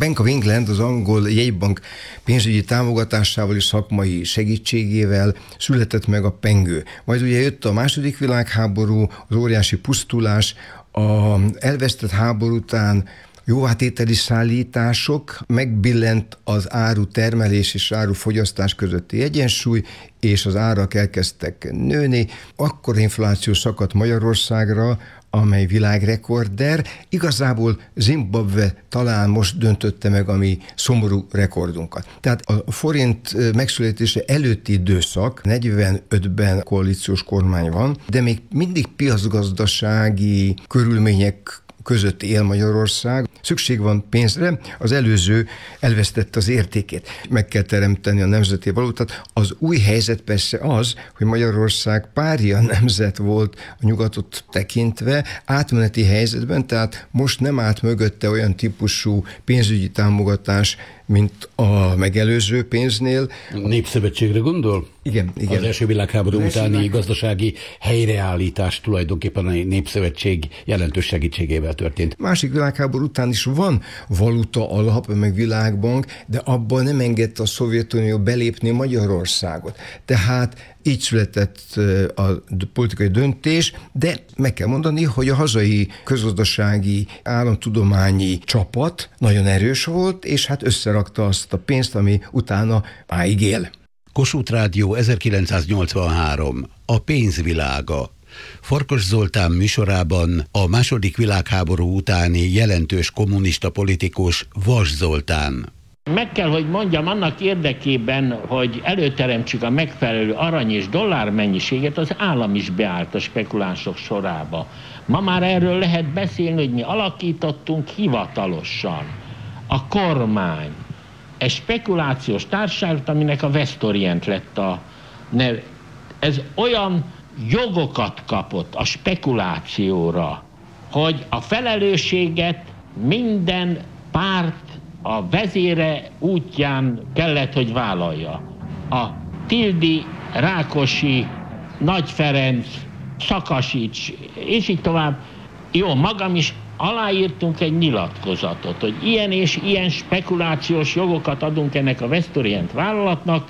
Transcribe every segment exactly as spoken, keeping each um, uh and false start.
Bank of England, az angol jegybank pénzügyi támogatásával és szakmai segítségével született meg a pengő. Majd ugye jött a második világháború, az óriási pusztulás, a elvesztett háború után jóvátételi szállítások, megbillent az áru termelés és áru fogyasztás közötti egyensúly, és az árak elkezdtek nőni. Akkor infláció szakadt Magyarországra, amely világrekorder. Igazából Zimbabwe talán most döntötte meg a mi szomorú rekordunkat. Tehát a forint megszületése előtti időszak, negyvenötben koalíciós kormány van, de még mindig piacgazdasági körülmények között él Magyarország. Szükség van pénzre, az előző elvesztette az értékét. Meg kell teremteni a nemzeti valutát. Az új helyzet persze az, hogy Magyarország párja nemzet volt a nyugatot tekintve, átmeneti helyzetben, tehát most nem állt mögötte olyan típusú pénzügyi támogatás, mint a megelőző pénznél. Népszövetségre gondol? Igen, igen. Az első világháború az utáni világ... gazdasági helyreállítás tulajdonképpen a Népszövetség jelentős segítségével történt. Másik világháború után is van valuta alap, meg világbank, de abban nem engedte a Szovjetunió belépni Magyarországot. Tehát így született a politikai döntés, de meg kell mondani, hogy a hazai közgazdasági államtudományi csapat nagyon erős volt, és hát összerakta azt a pénzt, ami utána máig él. Kossuth Rádió ezerkilencszáznyolcvanhárom. A pénzvilága. Farkas Zoltán műsorában a második világháború utáni jelentős kommunista politikus Vas Zoltán. Meg kell, hogy mondjam, annak érdekében, hogy előteremtsük a megfelelő arany és dollár mennyiséget, az állam is beállt a spekulánsok sorába. Ma már erről lehet beszélni, hogy mi alakítottunk hivatalosan a kormány egy spekulációs társaságot, aminek a Westorient lett a neve. Ez olyan jogokat kapott a spekulációra, hogy a felelősséget minden párt a vezére útján kellett, hogy vállalja. A Tildi, Rákosi, Nagy Ferenc, Szakasics, és így tovább. Jó, magam is aláírtunk egy nyilatkozatot, hogy ilyen és ilyen spekulációs jogokat adunk ennek a Westorient vállalatnak,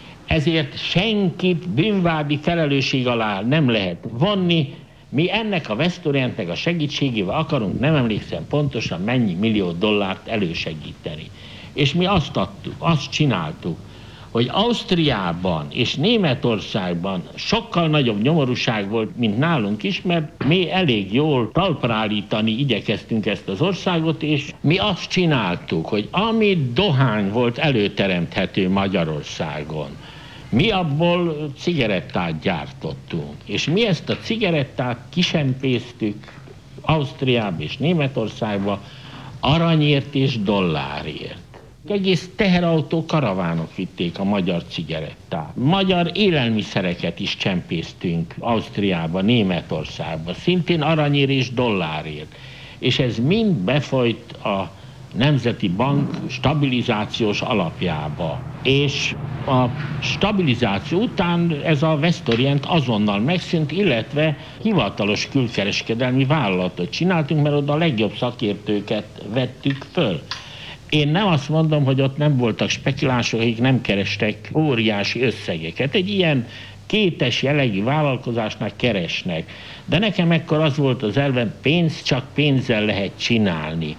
ezért senkit bűnvádi felelősség alá nem lehet vonni. Mi ennek a Westorientnek a segítségével akarunk, nem emlékszem pontosan mennyi millió dollárt elősegíteni. És mi azt adtuk, azt csináltuk, hogy Ausztriában és Németországban sokkal nagyobb nyomorúság volt, mint nálunk is, mert mi elég jól talpra állítani igyekeztünk ezt az országot, és mi azt csináltuk, hogy ami dohány volt előteremthető Magyarországon, mi abból cigarettát gyártottunk, és mi ezt a cigarettát kisempésztük Ausztriába és Németországba aranyért és dollárért. Egész teherautó karavánok vitték a magyar cigarettát. Magyar élelmiszereket is csempésztünk Ausztriába, Németországba, szintén aranyért és dollárért. És ez mind befolyt a Nemzeti Bank stabilizációs alapjába. És a stabilizáció után ez a Westorient azonnal megszűnt, illetve hivatalos külkereskedelmi vállalatot csináltunk, mert oda a legjobb szakértőket vettük föl. Én nem azt mondom, hogy ott nem voltak spekulánsok, akik nem kerestek óriási összegeket. Egy ilyen kétes jellegű vállalkozásnak keresnek. De nekem ekkor az volt az elvem, pénzt csak pénzzel lehet csinálni.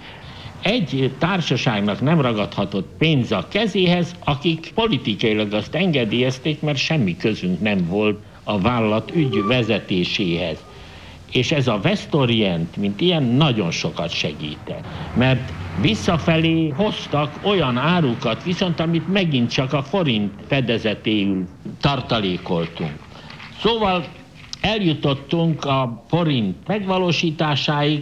Egy társaságnak nem ragadhatott pénz a kezéhez, akik politikailag azt engedélyezték, mert semmi közünk nem volt a vállalat ügy vezetéséhez. És ez a Westorient, mint ilyen, nagyon sokat segített. Mert visszafelé hoztak olyan árukat, viszont amit megint csak a forint fedezetéül tartalékoltunk. Szóval eljutottunk a forint megvalósításáig,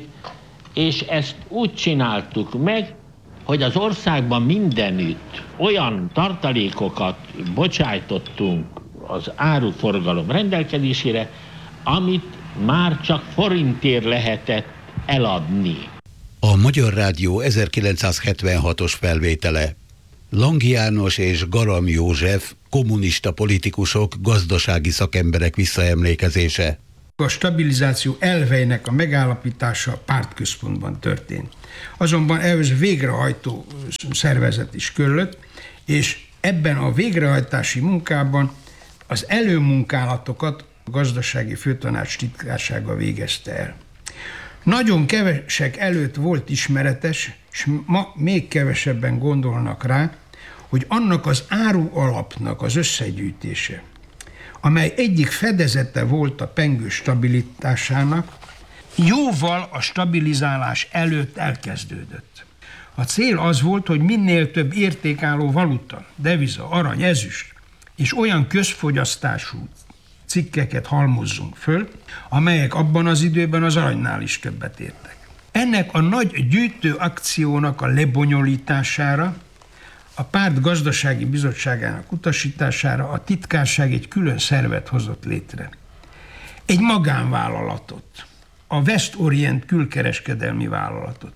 és ezt úgy csináltuk meg, hogy az országban mindenütt olyan tartalékokat bocsájtottunk az áruforgalom rendelkezésére, amit már csak forintért lehetett eladni. A Magyar Rádió ezerkilencszázhetvenhatos felvétele. Lang János és Garam József, kommunista politikusok, gazdasági szakemberek visszaemlékezése. A stabilizáció elveinek a megállapítása a pártközpontban történt. Azonban ehhez végrehajtó szervezet is kellett, és ebben a végrehajtási munkában az előmunkálatokat a gazdasági főtanács titkársága végezte el. Nagyon kevesek előtt volt ismeretes, és ma még kevesebben gondolnak rá, hogy annak az áru alapnak az összegyűjtése, amely egyik fedezete volt a pengő stabilitásának, jóval a stabilizálás előtt elkezdődött. A cél az volt, hogy minél több értékálló valuta, deviza, arany, ezüst és olyan közfogyasztású cikkeket halmozzunk föl, amelyek abban az időben az aranynál is többet értek. Ennek a nagy gyűjtő akciónak a lebonyolítására, a párt gazdasági bizottságának utasítására a titkárság egy külön szervet hozott létre. Egy magánvállalatot, a West Orient külkereskedelmi vállalatot.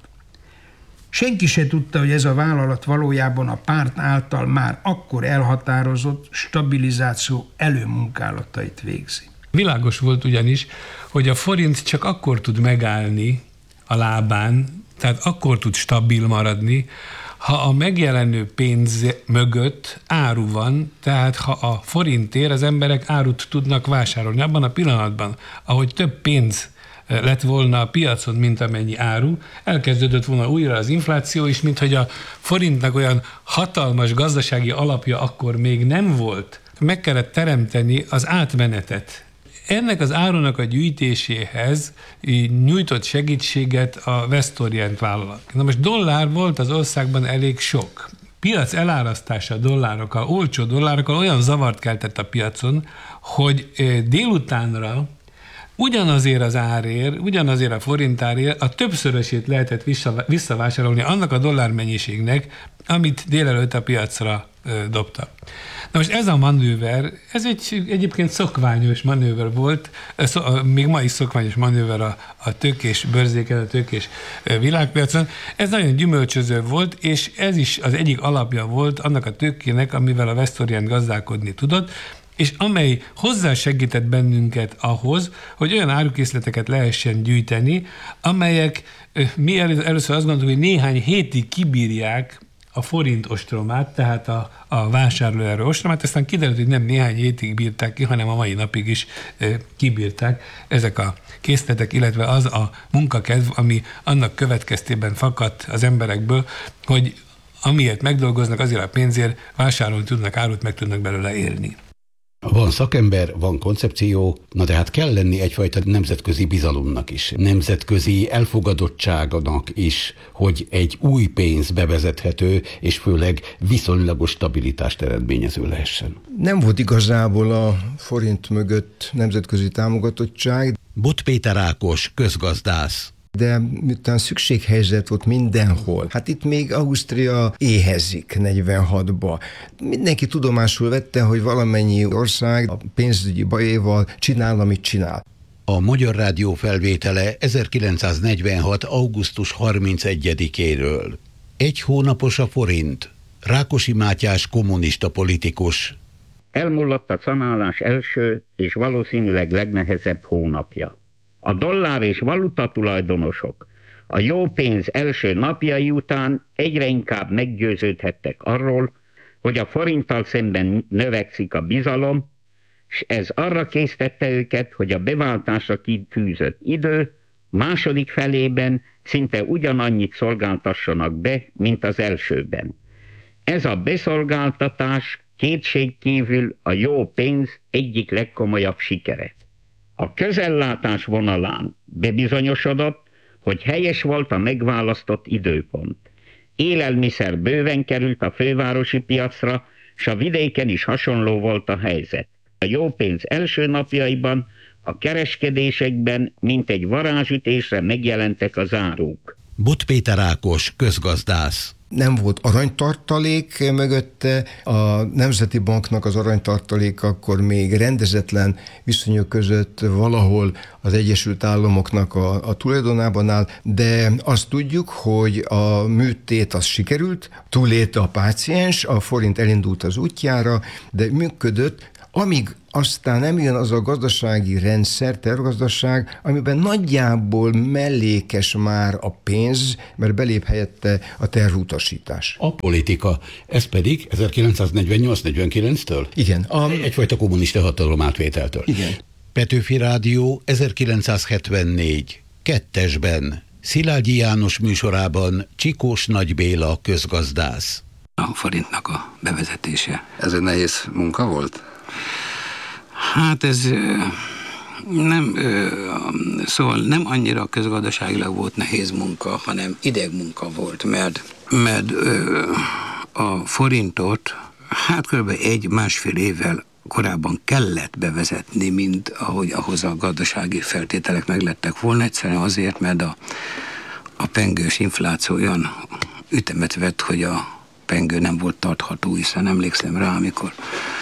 Senki se tudta, hogy ez a vállalat valójában a párt által már akkor elhatározott stabilizáció előmunkálatait végzi. Világos volt ugyanis, hogy a forint csak akkor tud megállni a lábán, tehát akkor tud stabil maradni, ha a megjelenő pénz mögött áru van, tehát ha a forintért az emberek árut tudnak vásárolni. Abban a pillanatban, ahogy több pénz lett volna a piacon, mint amennyi áru, elkezdődött volna újra az infláció is, mint hogy a forintnak olyan hatalmas gazdasági alapja akkor még nem volt. Meg kellett teremteni az átmenetet. Ennek az árunak a gyűjtéséhez nyújtott segítséget a West Orient vállalat. Na most dollár volt az országban elég sok. Piac elárasztása dollárokkal, olcsó dollárokkal olyan zavart keltett a piacon, hogy délutánra ugyanazért az árért, ugyanazért a forintárért a többszörösét lehetett visszavásárolni annak a dollármennyiségnek, amit délelőtt a piacra ö, dobta. Na most ez a manőver, ez egy egyébként szokványos manőver volt, szó, még ma is szokványos manőver a, a tőkés bőrzéken, a tőkés világpiacon. Ez nagyon gyümölcsöző volt, és ez is az egyik alapja volt annak a tőkének, amivel a West Orient gazdálkodni tudott, és amely hozzásegített bennünket ahhoz, hogy olyan árukészleteket lehessen gyűjteni, amelyek mi először azt gondoltuk, hogy néhány hétig kibírják a forint ostromát, tehát a, a vásárlóerő ostromát, aztán kiderült, hogy nem néhány hétig bírták ki, hanem a mai napig is e, kibírták ezek a készletek, illetve az a munkakedv, ami annak következtében fakadt az emberekből, hogy amiért megdolgoznak, azért a pénzért vásárolni tudnak árut, meg tudnak belőle élni. Van szakember, van koncepció, na de hát kell lenni egyfajta nemzetközi bizalomnak is, nemzetközi elfogadottságnak is, hogy egy új pénz bevezethető, és főleg viszonylagos stabilitást eredményező lehessen. Nem volt igazából a forint mögött nemzetközi támogatottság. Bot Péter Ákos, közgazdász. De miután szükséghelyzet volt mindenhol, hát itt még Ausztria éhezik negyvenhatba. Mindenki tudomásul vette, hogy valamennyi ország a pénzügyi bajéval csinál, amit csinál. A Magyar Rádió felvétele ezerkilencszáznegyvenhat. augusztus harmincegyedikéről. Egy hónapos a forint. Rákosi Mátyás kommunista politikus. Elmullott a szanálás első és valószínűleg legnehezebb hónapja. A dollár és valuta tulajdonosok a jó pénz első napjai után egyre inkább meggyőződhettek arról, hogy a forinttal szemben növekszik a bizalom, és ez arra késztette őket, hogy a beváltásra kitűzött idő második felében szinte ugyanannyit szolgáltassanak be, mint az elsőben. Ez a beszolgáltatás kétségkívül a jó pénz egyik legkomolyabb sikere. A közellátás vonalán bebizonyosodott, hogy helyes volt a megválasztott időpont. Élelmiszer bőven került a fővárosi piacra, s a vidéken is hasonló volt a helyzet. A jó pénz első napjaiban a kereskedésekben mintegy varázsütésre megjelentek az áruk. Bot Péter Ákos, közgazdász. Nem volt aranytartalék mögötte, a Nemzeti Banknak az aranytartalék akkor még rendezetlen viszonyok között valahol az Egyesült Államoknak a, a tulajdonában áll, de azt tudjuk, hogy a műtét az sikerült, túlélte a páciens, a forint elindult az útjára, de működött amíg aztán nem jön az a gazdasági rendszer, tervgazdaság, amiben nagyjából mellékes már a pénz, mert belép helyette a tervutasítás. A politika, ez pedig ezerkilencszáznegyvennyolc-negyvenkilenctől? Igen. A... Egyfajta kommunista hatalom átvételtől. Igen. Petőfi Rádió ezerkilencszázhetvennégy, kettesben, Szilágyi János műsorában Csikós Nagy Béla közgazdász. A forintnak a bevezetése. Ez egy nehéz munka volt? Hát ez nem, szóval nem annyira közgazdaságilag volt nehéz munka, hanem idegmunka volt, mert, mert a forintot hát kb. egy-másfél évvel korábban kellett bevezetni, mint ahogy ahhoz a gazdasági feltételek meglettek volna, egyszerűen azért, mert a, a pengős infláció olyan ütemet vett, hogy a pengő nem volt tartható, hiszen emlékszem rá, amikor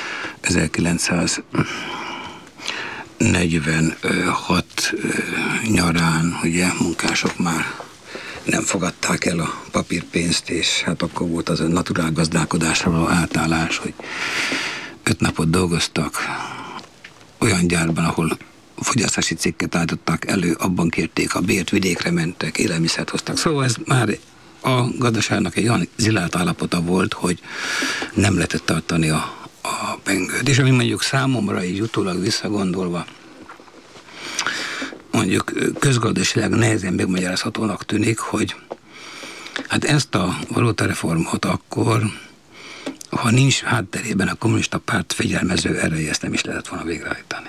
ezerkilencszáznegyvenhat nyarán, ugye, munkások már nem fogadták el a papírpénzt, és hát akkor volt az a naturál gazdálkodásra való átállás, hogy öt napot dolgoztak olyan gyárban, ahol fogyasztási cikket állították elő, abban kérték a bért, vidékre mentek, élelmiszert hoztak. Szóval ez már a gazdaságnak egy olyan zilált állapota volt, hogy nem lehetett tartani a, a pengőt. És ami mondjuk számomra így utólag visszagondolva, mondjuk közgazdaságilag nehezen megmagyarázhatónak tűnik, hogy hát ezt a valótareformot akkor, ha nincs hátterében a kommunista párt fegyelmező ereje, ezt nem is lehetett volna végrehajtani.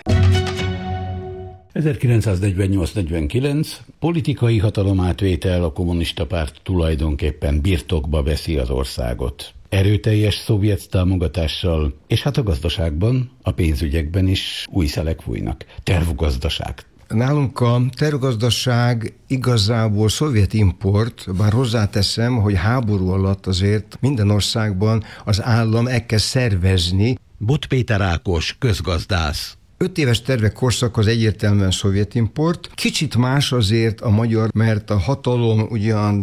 ezerkilencszáznegyvennyolc-negyvenkilenc, politikai hatalomátvétel, a kommunista párt tulajdonképpen birtokba veszi az országot. Erőteljes szovjet támogatással, és hát a gazdaságban, a pénzügyekben is új szelek fújnak. Tervgazdaság. Nálunk a tervgazdaság igazából szovjet import, bár hozzáteszem, hogy háború alatt azért minden országban az állam elkezd szervezni. Bot Péter Ákos, közgazdász. Öt éves tervek korszak az egyértelműen szovjet import. Kicsit más azért a magyar, mert a hatalom ugyan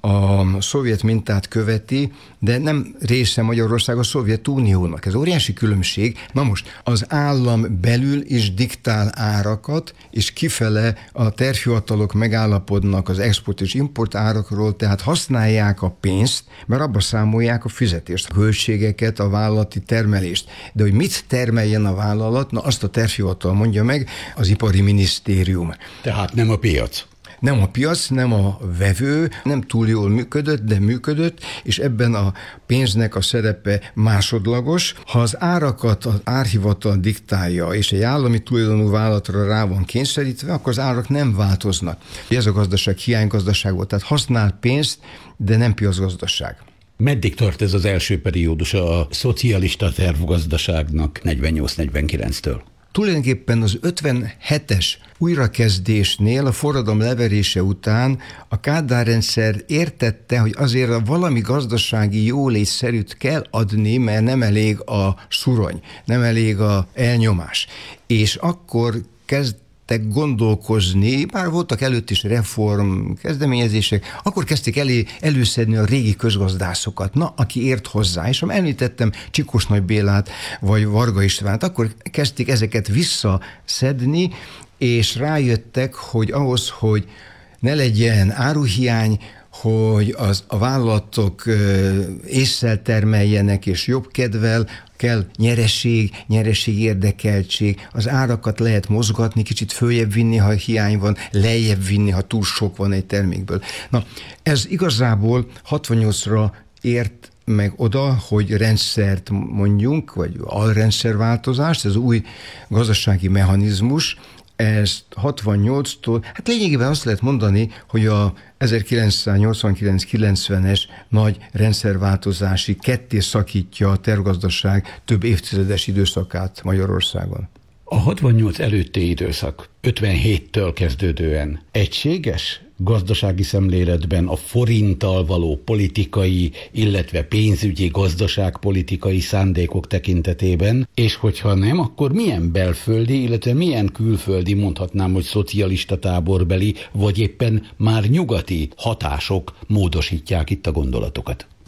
a szovjet mintát követi, de nem része Magyarország a Szovjetuniónak. Ez óriási különbség. Na most, az állam belül is diktál árakat, és kifele a tervhivatalok megállapodnak az export és import árakról, tehát használják a pénzt, mert abba számolják a fizetést, a költségeket, a vállalati termelést. De hogy mit termeljen a vállalat, na azt a tervhivatal mondja meg, az ipari minisztérium. Tehát nem a piac. Nem a piac, nem a vevő, nem túl jól működött, de működött, és ebben a pénznek a szerepe másodlagos. Ha az árakat az árhivatal diktálja, és egy állami tulajdonú vállalatra rá van kényszerítve, akkor az árak nem változnak. Ez a gazdaság hiánygazdaság volt, tehát használ pénzt, de nem piacgazdaság. Meddig tart ez az első periódus a szocialista tervgazdaságnak negyvennyolc-negyvenkilenctől? Tulajdonképpen az ötvenhetes újrakezdésnél, a forradalom leverése után a Kádár-rendszer értette, hogy azért valami gazdasági jólétszerűt kell adni, mert nem elég a szurony, nem elég a elnyomás. És akkor kezd gondolkozni, bár voltak előtt is reform kezdeményezések, akkor kezdték elé, előszedni a régi közgazdászokat, na, aki ért hozzá. És ha említettem Csikós Nagy Bélát, vagy Varga Istvánt, akkor kezdték ezeket visszaszedni, és rájöttek, hogy ahhoz, hogy ne legyen áruhiány, hogy az, a vállalatok ésszel termeljenek, és jobb kedvel, kell nyereség, nyereség érdekeltség, az árakat lehet mozgatni, kicsit följebb vinni, ha hiány van, lejjebb vinni, ha túl sok van egy termékből. Na, ez igazából hatvannyolcra ért meg oda, hogy rendszert mondjunk, vagy alrendszerváltozást, ez új gazdasági mechanizmus, ezt hatvannyolctól, hát lényegében azt lehet mondani, hogy a ezerkilencszáznyolcvankilenc kilencvenes nagy rendszerváltozási ketté szakítja a tervgazdaság több évtizedes időszakát Magyarországon. A hatvannyolc előtti időszak ötvenhéttől kezdődően egységes gazdasági szemléletben a forinttal való politikai, illetve pénzügyi gazdaságpolitikai szándékok tekintetében, és hogyha nem, akkor milyen belföldi, illetve milyen külföldi, mondhatnám, hogy szocialista táborbeli, vagy éppen már nyugati hatások módosítják itt a gondolatokat?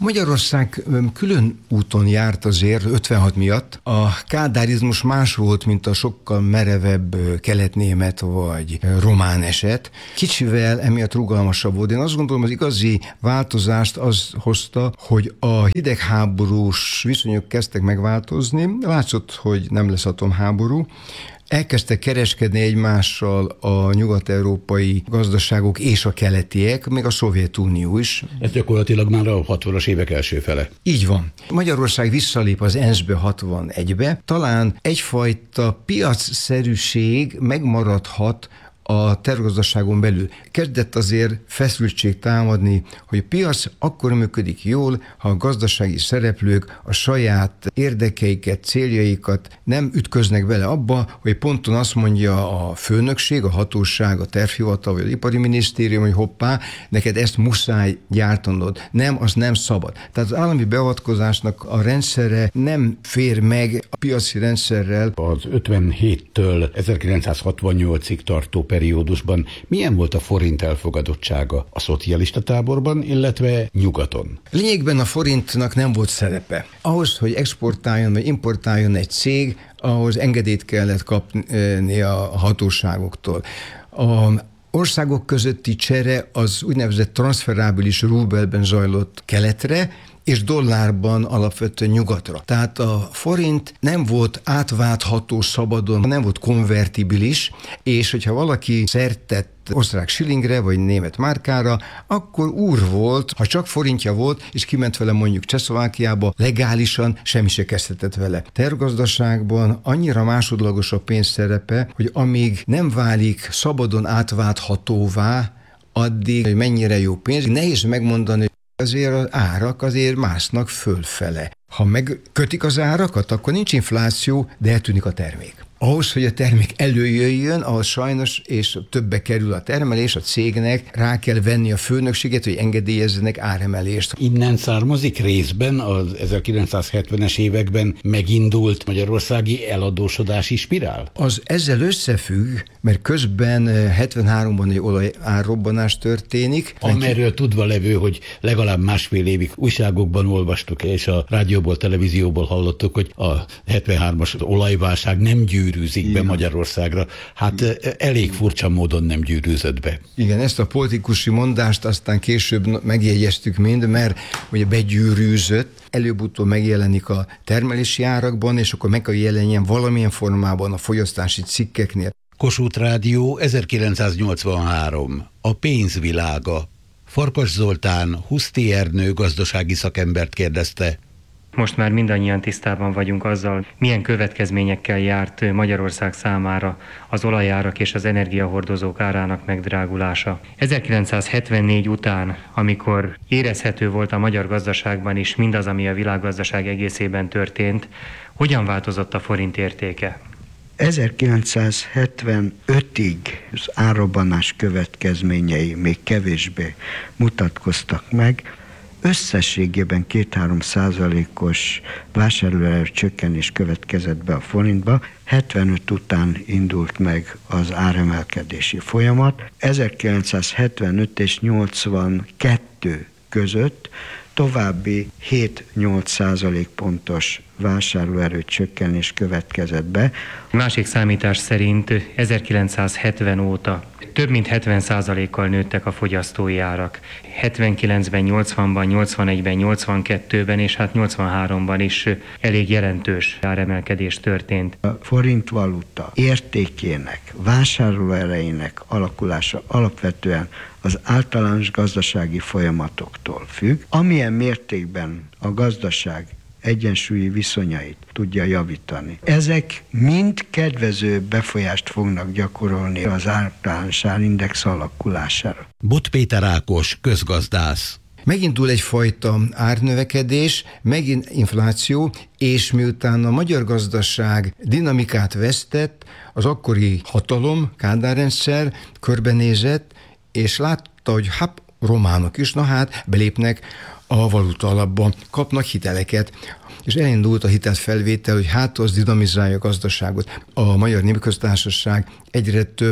Magyarország külön úton járt azért ötvenhat miatt. A kádárizmus más volt, mint a sokkal merevebb keletnémet vagy román eset. Kicsivel emiatt rugalmasabb volt. Én azt gondolom, az igazi változást az hozta, hogy a hidegháborús viszonyok kezdtek megváltozni. Látszott, hogy nem lesz atomháború. Elkezdtek kereskedni egymással a nyugat-európai gazdaságok és a keletiek, még a Szovjetunió is. Ez gyakorlatilag már a hatvanas évek első fele. Így van. Magyarország visszalép az é en es zé-be hatvanegybe. Talán egyfajta piacszerűség megmaradhat a tervgazdaságon belül. Kezdett azért feszültség támadni, hogy a piac akkor működik jól, ha a gazdasági szereplők a saját érdekeiket, céljaikat nem ütköznek bele abba, hogy ponton azt mondja a főnökség, a hatóság, a tervhivatal vagy az ipari minisztérium, hogy hoppá, neked ezt muszáj gyártanod. Nem, az nem szabad. Tehát az állami beavatkozásnak a rendszere nem fér meg a piaci rendszerrel. Az ötvenhéttől ezerkilencszázhatvannyolcig tartó periódusban milyen volt a forint elfogadottsága a szocialista táborban, illetve nyugaton? Lényegben a forintnak nem volt szerepe. Ahhoz, hogy exportáljon vagy importáljon egy cég, ahhoz engedélyt kellett kapni a hatóságoktól. A országok közötti csere az úgynevezett transferábilis rubelben zajlott keletre, és dollárban alapvetően nyugatra. Tehát a forint nem volt átváltható szabadon, nem volt konvertibilis, és hogyha valaki szert tett osztrák shillingre, vagy német márkára, akkor úr volt, ha csak forintja volt, és kiment vele mondjuk Csehszlovákiába, legálisan semmi se kezdhetett vele. Tervgazdaságban annyira másodlagos a pénz szerepe, hogy amíg nem válik szabadon átválthatóvá, addig, hogy mennyire jó pénz, nehéz megmondani, azért az árak azért másznak fölfele. Ha megkötik az árakat, akkor nincs infláció, de eltűnik a termék. Ahhoz, hogy a termék előjöjjön, ahhoz sajnos, és többe kerül a termelés, a cégnek rá kell venni a főnökséget, hogy engedélyezzenek áremelést. Innen származik részben az ezerkilencszázhetvenes években megindult magyarországi eladósodási spirál? Az ezzel összefügg, mert közben hetvenháromban egy olajárrobbanás történik. Amerről tudva levő, hogy legalább másfél évig újságokban olvastuk, és a rádióból, televízióból hallottuk, hogy a hetvenhármas olajválság nem gyűrűzik be Magyarországra. Hát elég furcsa módon nem gyűrűzött be. Igen, ezt a politikusi mondást aztán később megjegyeztük mind, mert ugye begyűrűzött, előbb-utóbb megjelenik a termelési árakban, és akkor meg kell jelenjen valamilyen formában a fogyasztási cikkeknél. Kossuth Rádió, ezerkilencszáznyolcvanhárom. A pénzvilága. Farkas Zoltán, Huszti Ernő gazdasági szakembert kérdezte. Most már mindannyian tisztában vagyunk azzal, milyen következményekkel járt Magyarország számára az olajárak és az energiahordozók árának megdrágulása. ezerkilencszázhetvennégy után, amikor érezhető volt a magyar gazdaságban is mindaz, ami a világgazdaság egészében történt, hogyan változott a forint értéke? ezerkilencszázhetvenötig az árrobbanás következményei még kevésbé mutatkoztak meg. Összességében két-három százalékos vásárlóerő csökkenés következett be a forintba. hetvenöt után indult meg az áremelkedési folyamat. ezerkilencszázhetvenöt és nyolcvankettő között további hét-nyolc százalékpontos vásárlóerő csökkenés következett be. Másik számítás szerint ezerkilencszázhetven óta több mint hetven százalékkal nőttek a fogyasztói árak. hetvenkilencben, nyolcvanban, nyolcvanegyben, nyolcvankettőben és hát nyolcvanháromban is elég jelentős áremelkedés történt. A forint valuta értékének, vásárlóerejének alakulása alapvetően az általános gazdasági folyamatoktól függ. Amilyen mértékben a gazdaság egyensúlyi viszonyait tudja javítani. Ezek mind kedvező befolyást fognak gyakorolni az általános árindex alakulására. Bot Péter Ákos, közgazdász. Megindul egyfajta árnövekedés, megint infláció, és miután a magyar gazdaság dinamikát vesztett, az akkori hatalom, Kádár rendszer körbenézett, és látta, hogy hát románok is, na hát belépnek a valuta alapba, kapnak hiteleket, és elindult a hitelfelvétel, hogy hát az dinamizálja a gazdaságot. A Magyar Népköztársaság egyre több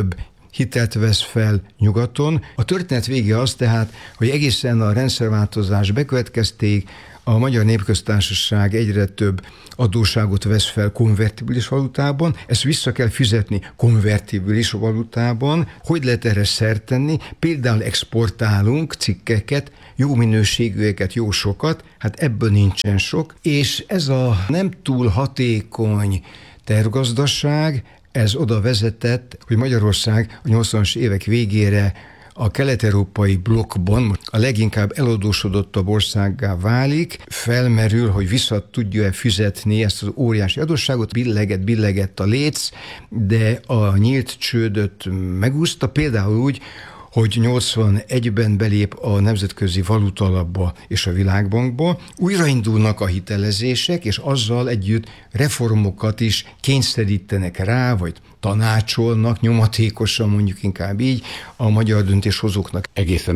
hitelt vesz fel nyugaton. A történet vége az tehát, hogy egészen a rendszerváltozás bekövetkeztéig a Magyar Népköztársaság egyre több adósságot vesz fel konvertibilis valutában, ezt vissza kell fizetni konvertibilis valutában. Hogy lehet erre szert tenni? Például exportálunk cikkeket, jó minőségűeket, jó sokat, hát ebből nincsen sok, és ez a nem túl hatékony tervgazdaság, ez oda vezetett, hogy Magyarország a nyolcvanas évek végére a kelet-európai blokkban a leginkább eladósodottabb országgá válik, felmerül, hogy vissza tudja-e fizetni ezt az óriási adósságot, billeget, billegett a léc, de a nyílt csődöt megúszta, például úgy, hogy nyolcvanegyben belép a Nemzetközi Valutalapba és a Világbankba, újraindulnak a hitelezések, és azzal együtt reformokat is kényszerítenek rá, vagy tanácsolnak, nyomatékosan mondjuk inkább így, a magyar döntéshozóknak. Egészen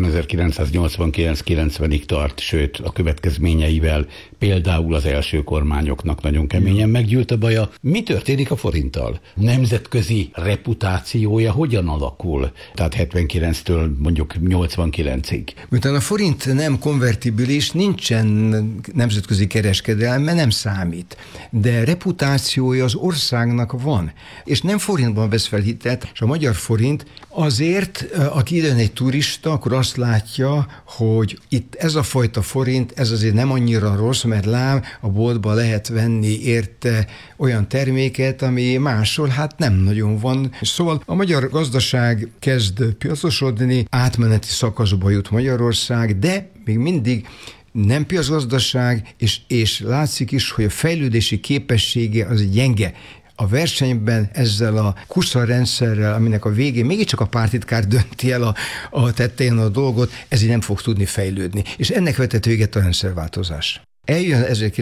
ezerkilencszáznyolcvankilenc-kilencvenig tart, sőt a következményeivel például az első kormányoknak nagyon keményen meggyűlt a baja. Mi történik a forinttal? Nemzetközi reputációja hogyan alakul? Tehát hetvenkilenctől mondjuk nyolcvankilencig. Miután a forint nem konvertibilis, nincsen nemzetközi kereskedelme, nem számít. De reputációja az országnak van, és nem forintban vesz fel hitelt, és a magyar forint azért, aki idejön egy turista, akkor azt látja, hogy itt ez a fajta forint, ez azért nem annyira rossz, mert lám, a boltban lehet venni érte olyan terméket, ami máshol hát nem nagyon van. Szóval a magyar gazdaság kezd piacosodni, átmeneti szakaszba jut Magyarország, de még mindig nem piacgazdaság, és, és látszik is, hogy a fejlődési képessége az gyenge. A versenyben ezzel a kuszarrendszerrel, aminek a végén mégiscsak a pártitkár dönti el a, a tettén a dolgot, ez így nem fog tudni fejlődni. És ennek vetett véget a rendszerváltozás. Eljön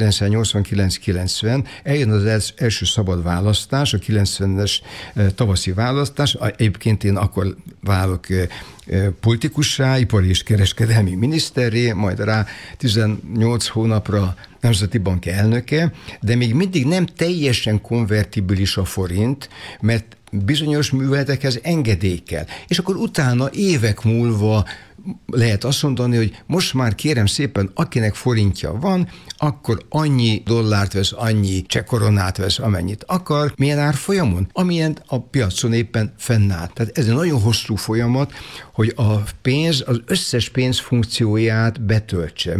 ezerkilencszáznyolcvankilenc-kilencven, eljön az első szabad választás, a kilencvenes tavaszi választás, egyébként én akkor válok politikussá, ipari és kereskedelmi miniszterré, majd rá tizennyolc hónapra Nemzeti Bank elnöke, de még mindig nem teljesen konvertibilis a forint, mert bizonyos műveletekhez engedély kell. És akkor utána évek múlva lehet azt mondani, hogy most már kérem szépen, akinek forintja van, akkor annyi dollárt vesz, annyi csekoronát vesz, amennyit akar. Milyen árfolyamon? Amilyen a piacon éppen fennáll. Tehát ez egy nagyon hosszú folyamat, hogy a pénz az összes pénz funkcióját betöltse.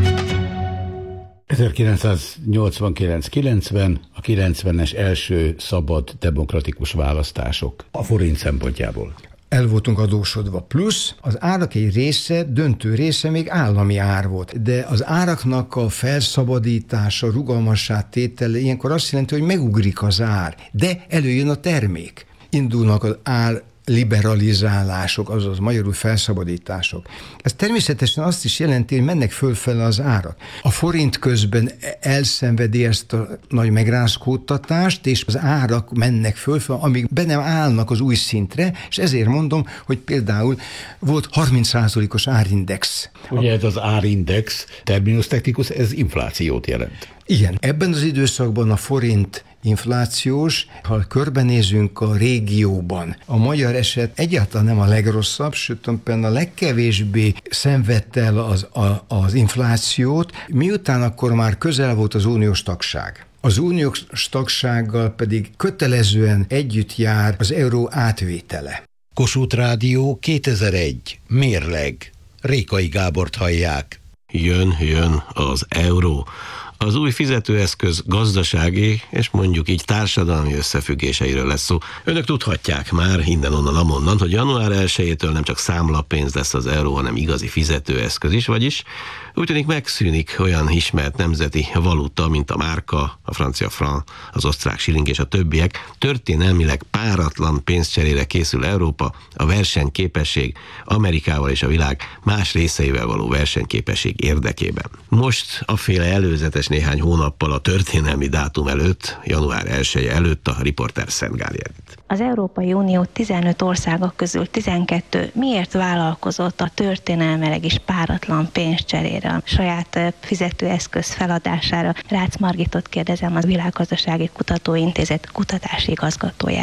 ezerkilencszáznyolcvankilenc-kilencven, a kilencvenes első szabad demokratikus választások a forint szempontjából. El voltunk adósodva. Plusz az árak egy része, döntő része még állami ár volt. De az áraknak a felszabadítása, rugalmassá tétele ilyenkor azt jelenti, hogy megugrik az ár, de előjön a termék. Indulnak az ár liberalizálások, azaz magyarul felszabadítások. Ez természetesen azt is jelenti, hogy mennek fölfele az árak. A forint közben elszenvedi ezt a nagy megrázkódtatást, és az árak mennek fölfele, amíg be nem állnak az új szintre, és ezért mondom, hogy például volt harminc százalékos árindex. Ugye ez az árindex, terminus technicus, ez inflációt jelent. Igen. Ebben az időszakban a forint inflációs, ha körbenézünk a régióban, a magyar eset egyáltalán nem a legrosszabb, sőt, tulajdonképpen a legkevésbé szenvedte el az, a, az inflációt, miután akkor már közel volt az uniós tagság. Az uniós tagsággal pedig kötelezően együtt jár az euró átvétele. Kossuth Rádió kétezer-egy. Mérleg. Rékai Gábort hallják. Jön, jön az euró. Az új fizetőeszköz gazdasági és mondjuk így társadalmi összefüggéseiről lesz szó. Önök tudhatják már innen-onnan, amonnan, hogy január elsejétől nem csak számlapénz lesz az euró, hanem igazi fizetőeszköz is, vagyis úgy tűnik megszűnik olyan ismert nemzeti valuta, mint a márka, a francia franc, az osztrák shilling és a többiek. Történelmileg páratlan pénzcserére készül Európa a versenyképesség Amerikával és a világ más részeivel való versenyképesség érdekében. Most a féle előzetes néhány hónappal a történelmi dátum előtt, január elseje előtt a riporter Szent Gál Edit. Az Európai Unió tizenöt országa közül tizenkettő miért vállalkozott a történelmileg is páratlan pénzcserére, a saját fizetőeszköz feladására? Rácz Margitot kérdezem, az Világgazdasági Kutatóintézet kutatási igazgatóját.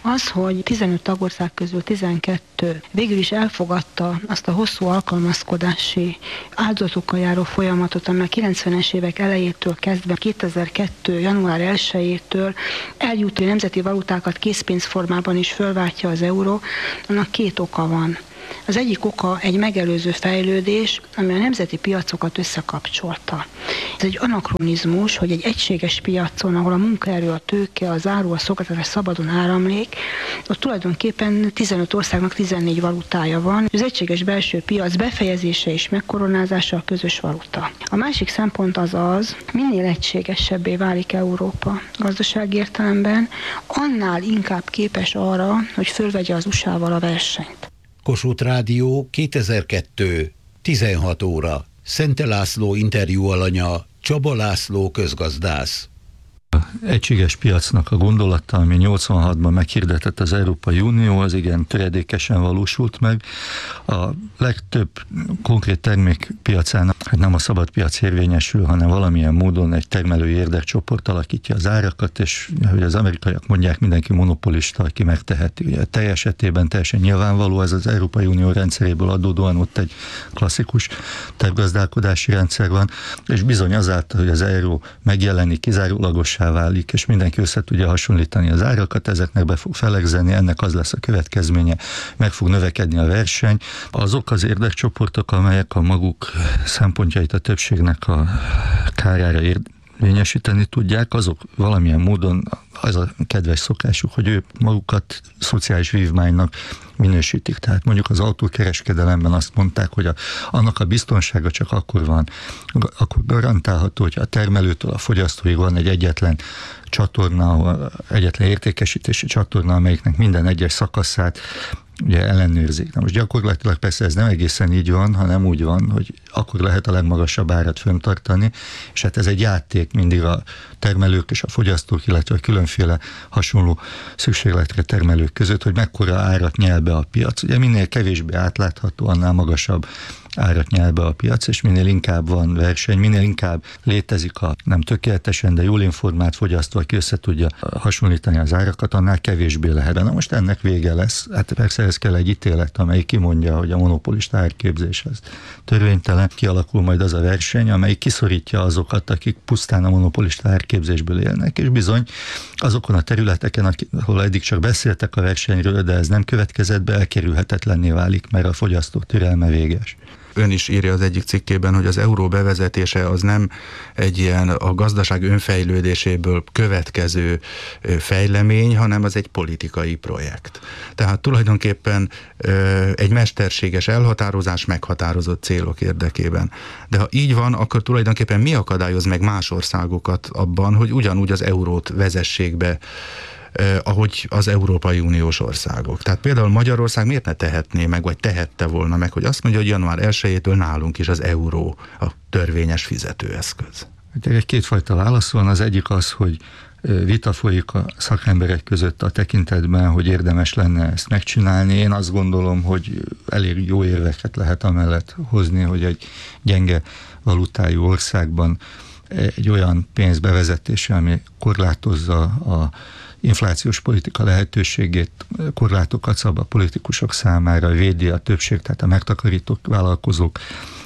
Az, hogy tizenöt tagország közül tizenkettő végül is elfogadta azt a hosszú alkalmazkodási áldozatokkal járó folyamatot, amely a kilencvenes évek elejétől kezdve kétezer-kettő. január elsejétől eljutó nemzeti valutákat készpénzformában is fölváltja az euró, annak két oka van. Az egyik oka egy megelőző fejlődés, ami a nemzeti piacokat összekapcsolta. Ez egy anakronizmus, hogy egy egységes piacon, ahol a munkaerő, a tőke, az áru, a szolgáltatás szabadon áramlik, ott tulajdonképpen tizenöt országnak tizennégy valutája van. Az egységes belső piac befejezése és megkoronázása a közös valuta. A másik szempont az az, minél egységesebbé válik Európa gazdasági értelemben, annál inkább képes arra, hogy fölvegye az u es á-val a versenyt. Kossuth Rádió kétezer-kettő. tizenhat óra. Szente László interjú alanya, Csaba László közgazdász. Egységes piacnak a gondolata, ami nyolcvanhatban meghirdetett az Európai Unió, az igen töredékesen valósult meg. A legtöbb konkrét termék piacán hát nem a szabad piac érvényesül, hanem valamilyen módon egy termelői érdekcsoport alakítja az árakat, és hogy az amerikaiak mondják, mindenki monopolista, aki megteheti. Ugye a tej esetében teljesen nyilvánvaló, ez az Európai Unió rendszeréből adódóan ott egy klasszikus tervgazdálkodási rendszer van, és bizony azáltal, hogy az euró megjelenik, kizárólagossá válik, és mindenki össze tudja hasonlítani az árakat, ezeknek be fog felegzeni, ennek az lesz a következménye, meg fog növekedni a verseny. Azok az érdekcsoportok, amelyek a maguk szempontjait a többségnek a kárára érvényesíteni tudják, azok valamilyen módon az a kedves szokásuk, hogy ők magukat szociális vívmánynak minősítik. Tehát mondjuk az autókereskedelemben azt mondták, hogy a, annak a biztonsága csak akkor van, akkor garantálható, hogy a termelőtől a fogyasztóig van egy egyetlen csatorna, egyetlen értékesítési csatorna, amelyiknek minden egyes szakaszát ugye ellenőrzik. Na most gyakorlatilag persze ez nem egészen így van, hanem úgy van, hogy akkor lehet a legmagasabb árat fenntartani, és hát ez egy játék mindig a termelők és a fogyasztók, illetve a különféle hasonló szükségletre termelők között, hogy mekkora árat nyel be a piac. Ugye minél kevésbé átlátható, annál magasabb árat nyel be a piac, és minél inkább van verseny, minél inkább létezik a nem tökéletesen, de jól informált fogyasztó, aki össze tudja hasonlítani az árakat, annál kevésbé lehet. Na most ennek vége lesz. Hát persze ez kell egy ítélet, amely kimondja, hogy a monopolista árképzés az törvénytelen. Kialakul majd az a verseny, amely kiszorítja azokat, akik pusztán a monopolista árképzésből élnek, és bizony azokon a területeken, ahol eddig csak beszéltek a versenyről, de ez nem következett be, elkerülhetetlenné válik, mert a fogyasztók türelme véges. Ön is írja az egyik cikkében, hogy az euró bevezetése az nem egy ilyen a gazdaság önfejlődéséből következő fejlemény, hanem az egy politikai projekt. Tehát tulajdonképpen egy mesterséges elhatározás meghatározott célok érdekében. De ha így van, akkor tulajdonképpen mi akadályoz meg más országokat abban, hogy ugyanúgy az eurót vezessék be, Eh, ahogy az Európai Uniós országok. Tehát például Magyarország miért ne tehetné meg, vagy tehette volna meg, hogy azt mondja, hogy január elsejétől nálunk is az euró a törvényes fizetőeszköz. Egy kétfajta válasz van. Az egyik az, hogy vita folyik a szakemberek között a tekintetben, hogy érdemes lenne ezt megcsinálni. Én azt gondolom, hogy elég jó érveket lehet amellett hozni, hogy egy gyenge valutájú országban egy olyan pénz bevezetése, ami korlátozza a inflációs politika lehetőségét, korlátokat szab a politikusok számára, védi a többség, tehát a megtakarítók, vállalkozók,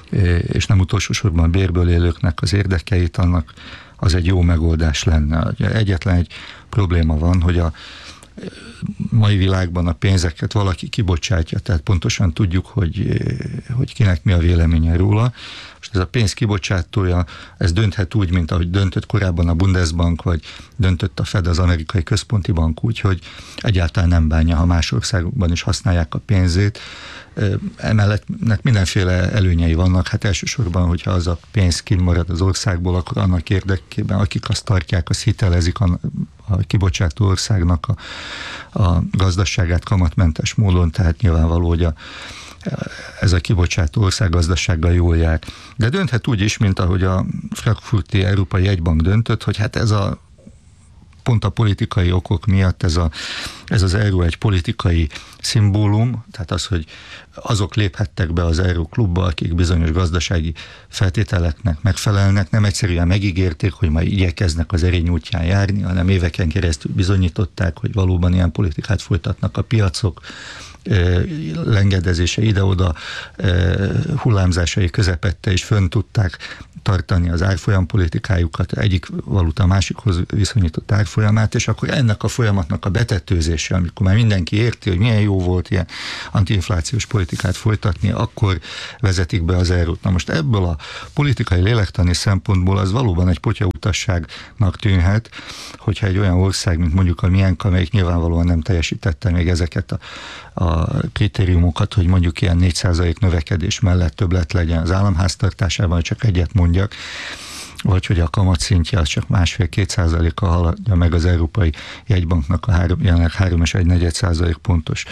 és nem utolsó sorban a bérből élőknek az érdekeit, annak az egy jó megoldás lenne. Egyetlen egy probléma van, hogy a mai világban a pénzeket valaki kibocsátja, tehát pontosan tudjuk, hogy, hogy kinek mi a véleménye róla. Most ez a pénz kibocsátója, ez dönthet úgy, mint ahogy döntött korábban a Bundesbank, vagy döntött a Fed, az amerikai központi bank úgy, hogy egyáltalán nem bánja, ha más országokban is használják a pénzét. Emellett mindenféle előnyei vannak, hát elsősorban, hogyha az a pénz kimarad az országból, akkor annak érdekében, akik azt tartják, azt hitelezik a, a kibocsátó országnak a, a gazdaságát kamatmentes módon, tehát nyilvánvaló, hogy a, ez a kibocsátó ország gazdasággal jól jár. De dönthet úgy is, mint ahogy a Frankfurti Európai Jegybank döntött, hogy hát ez a pont a politikai okok miatt ez a ez az euró egy politikai szimbólum, tehát az, hogy azok léphettek be az Euróklubba, akik bizonyos gazdasági feltételeknek megfelelnek, nem egyszerűen megígérték, hogy majd igyekeznek az erény útján járni, hanem éveken keresztül bizonyították, hogy valóban ilyen politikát folytatnak a piacok, lengedezése ide-oda, hullámzásai közepette is fönn tudták tartani az árfolyam politikájukat, egyik valuta másikhoz viszonyított árfolyamát, és akkor ennek a folyamatnak a betetőzése, amikor már mindenki érti, hogy milyen jó volt ilyen antiinflációs politikát folytatni, akkor vezetik be az eurót. Na most ebből a politikai lélektani szempontból az valóban egy potyautasságnak tűnhet, hogyha egy olyan ország, mint mondjuk a miénk, amelyik nyilvánvalóan nem teljesítette még ezeket a, a kritériumokat, hogy mondjuk ilyen négy százalék növekedés mellett többlet legyen az államháztartásában, csak egyet mondjak, vagy hogy a kamatszintje az csak másfél-két százalékkal haladja meg az Európai Jegybanknak a három, jelenleg három egész egy negyed százalék pontos